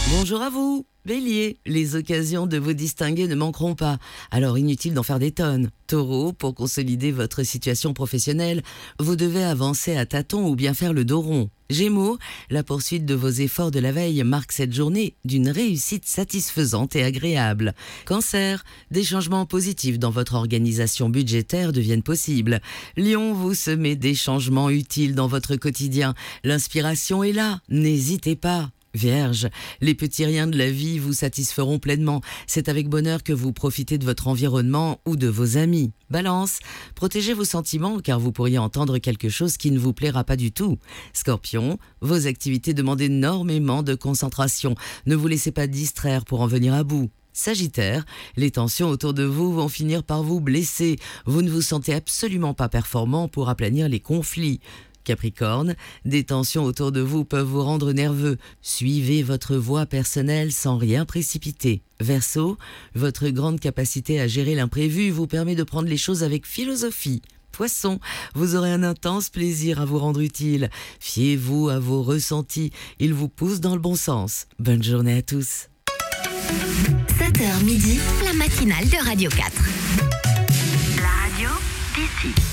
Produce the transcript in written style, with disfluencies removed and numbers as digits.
Bonjour à vous, Bélier. Les occasions de vous distinguer ne manqueront pas, alors inutile d'en faire des tonnes. Taureau, pour consolider votre situation professionnelle, vous devez avancer à tâtons ou bien faire le dos rond. Gémeaux, la poursuite de vos efforts de la veille marque cette journée d'une réussite satisfaisante et agréable. Cancer, des changements positifs dans votre organisation budgétaire deviennent possibles. Lion, vous semez des changements utiles dans votre quotidien. L'inspiration est là, n'hésitez pas. Vierge, les petits riens de la vie vous satisferont pleinement. C'est avec bonheur que vous profitez de votre environnement ou de vos amis. Balance, protégez vos sentiments car vous pourriez entendre quelque chose qui ne vous plaira pas du tout. Scorpion, vos activités demandent énormément de concentration. Ne vous laissez pas distraire pour en venir à bout. Sagittaire, les tensions autour de vous vont finir par vous blesser. Vous ne vous sentez absolument pas performant pour aplanir les conflits. Capricorne, des tensions autour de vous peuvent vous rendre nerveux. Suivez votre voie personnelle sans rien précipiter. Verseau, votre grande capacité à gérer l'imprévu vous permet de prendre les choses avec philosophie. Poisson, vous aurez un intense plaisir à vous rendre utile. Fiez-vous à vos ressentis, ils vous poussent dans le bon sens. Bonne journée à tous. 7h midi, la matinale de Radio 4. La radio d'ici.